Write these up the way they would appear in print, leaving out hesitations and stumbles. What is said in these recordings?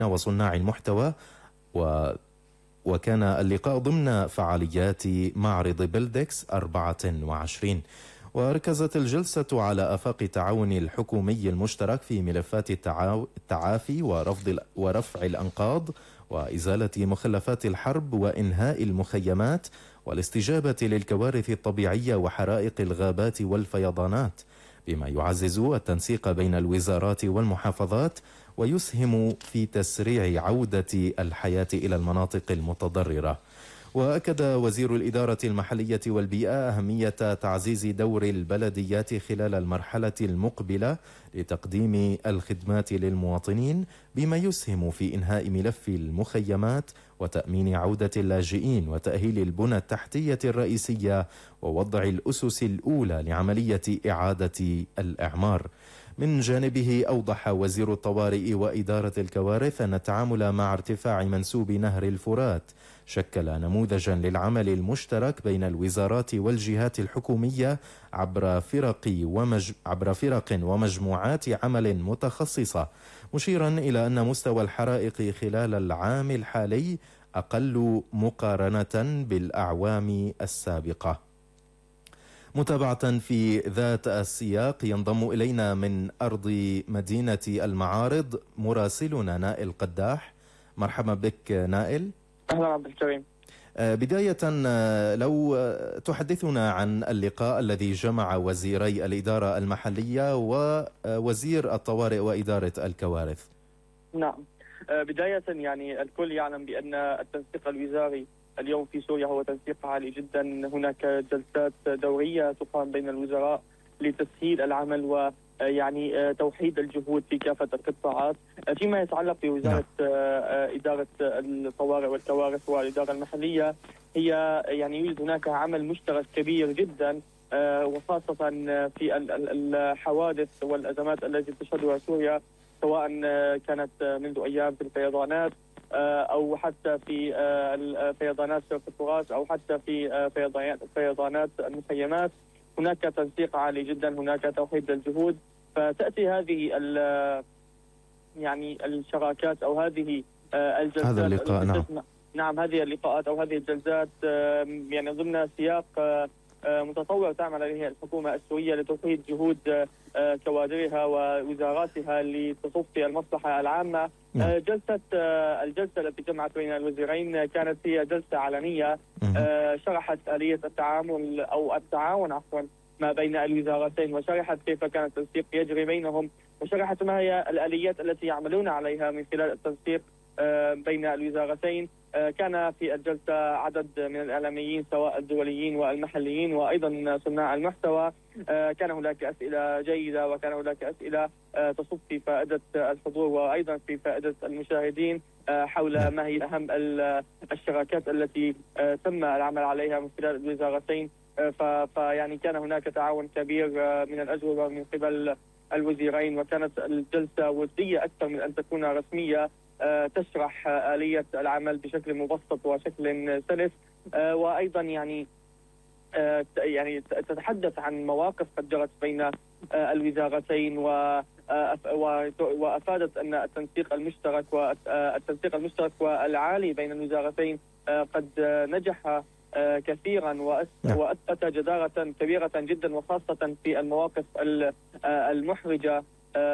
وصناع المحتوى. وكان اللقاء ضمن فعاليات معرض بلدكس 24. وركزت الجلسة على آفاق التعاون الحكومي المشترك في ملفات التعافي ورفع الأنقاض وإزالة مخلفات الحرب وإنهاء المخيمات والاستجابة للكوارث الطبيعية وحرائق الغابات والفيضانات، بما يعزز التنسيق بين الوزارات والمحافظات ويسهم في تسريع عودة الحياة إلى المناطق المتضررة. وأكد وزير الإدارة المحلية والبيئة أهمية تعزيز دور البلديات خلال المرحلة المقبلة لتقديم الخدمات للمواطنين، بما يسهم في إنهاء ملف المخيمات وتأمين عودة اللاجئين وتأهيل البنى التحتية الرئيسية ووضع الأسس الأولى لعملية إعادة الإعمار. من جانبه أوضح وزير الطوارئ وإدارة الكوارث أن التعامل مع ارتفاع منسوب نهر الفرات شكل نموذجا للعمل المشترك بين الوزارات والجهات الحكومية عبر فرق ومجموعات عمل متخصصة، مشيرا إلى أن مستوى الحرائق خلال العام الحالي أقل مقارنة بالأعوام السابقة. متابعة في ذات السياق ينضم إلينا من أرض مدينة المعارض مراسلنا نائل قداح. مرحبا بك نائل. أهلا عبد الكريم. بداية لو تحدثنا عن اللقاء الذي جمع وزيري الإدارة المحلية ووزير الطوارئ وإدارة الكوارث. نعم، بداية يعني الكل يعلم بأن التنسيق الوزاري اليوم في سوريا هو تنسيق عالي جدا. هناك جلسات دورية تقام بين الوزراء لتسهيل العمل ويعني توحيد الجهود في كافة القطاعات. فيما يتعلق بوزارة إدارة الطوارئ والكوارث والإدارة المحلية، هي يعني يوجد هناك عمل مشترك كبير جدا، وخاصة في الحوادث والأزمات التي تشهدها سوريا، سواء كانت منذ أيام في الفيضانات أو حتى في فيضانات شرق الفرات أو حتى في فيضانات المخيمات. هناك تنسيق عالي جدا، هناك توحيد الجهود. فتأتي هذه يعني الشراكات أو هذه الجلسات، هذا اللقاء نعم هذه اللقاءات أو هذه الجلسات يعني ضمن سياق متطور تعمل عليه الحكومة السورية لتوحيد جهود كوادرها ووزاراتها لتصفي المصلحة العامة. الجلسة التي جمعت بين الوزيرين كانت هي جلسة علنية، شرحت آلية التعامل أو التعاون ما بين الوزارتين، وشرحت كيف كان التنسيق يجري بينهم، وشرحت ما هي الآليات التي يعملون عليها من خلال التنسيق بين الوزارتين. كان في الجلسة عدد من الإعلاميين سواء الدوليين والمحليين وأيضا صناع المحتوى. كان هناك أسئلة جيدة وكان هناك أسئلة تصب في فائدة الحضور وأيضا في فائدة المشاهدين حول ما هي أهم الشراكات التي تم العمل عليها من خلال الوزارتين. فيعني كان هناك تعاون كبير من الأجوبة من قبل الوزيرين، وكانت الجلسة ودية أكثر من أن تكون رسمية، تشرح آلية العمل بشكل مبسط وشكل سلس، وأيضا يعني تتحدث عن مواقف قد جرت بين الوزارتين، وأفادت أن التنسيق المشترك والعالي بين الوزارتين قد نجح كثيرا وأثبت جدارة كبيرة جدا، وخاصة في المواقف المحرجة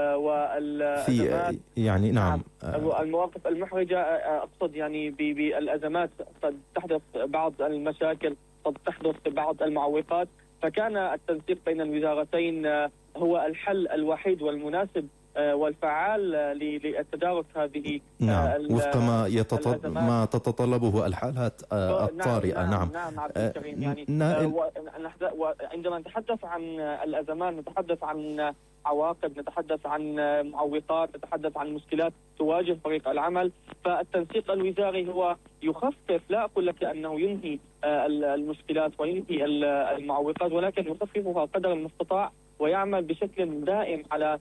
في يعني نعم المواقف المحرجة. أقصد يعني بالأزمات قد تحدث بعض المشاكل، قد تحدث بعض المعوقات، فكان التنسيق بين الوزارتين هو الحل الوحيد والمناسب والفعال للتدارك هذه وفق ما تتطلبه الحالات الطارئة. نعم عبد الكريم. يعني وعندما نتحدث عن الأزمات نتحدث عن عواقب، نتحدث عن معوقات، نتحدث عن مشكلات تواجه فريق العمل. فالتنسيق الوزاري هو يخفف، لا أقول لك أنه ينهي المشكلات وينهي المعوقات، ولكن يخففها قدر المستطاع ويعمل بشكل دائم على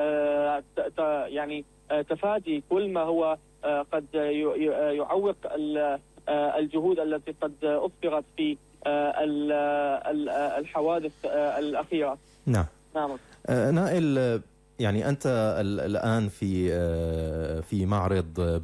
يعني تفادي كل ما هو قد يعوق الجهود التي قد أثرت في الحوادث الأخيرة. نعم. نائل، يعني أنت الآن في معرض